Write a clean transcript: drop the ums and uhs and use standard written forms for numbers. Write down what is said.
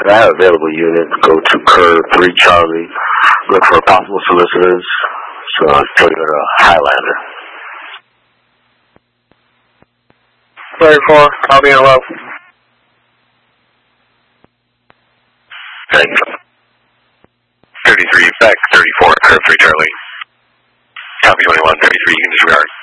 that available unit, go to curve 3 Charlie, look for possible solicitors, so Toyota Highlander. 34, I'll be in low. Thank you. 33, back 34, curve 3 Charlie. Copy 21, 33, you can disregard.